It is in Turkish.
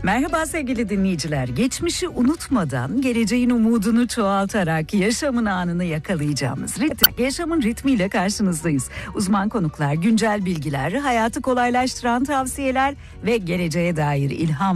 Merhaba sevgili dinleyiciler. Geçmişi unutmadan geleceğin umudunu çoğaltarak yaşamın anını yakalayacağımız yaşamın ritmiyle karşınızdayız. Uzman konuklar, güncel bilgiler, hayatı kolaylaştıran tavsiyeler ve geleceğe dair ilham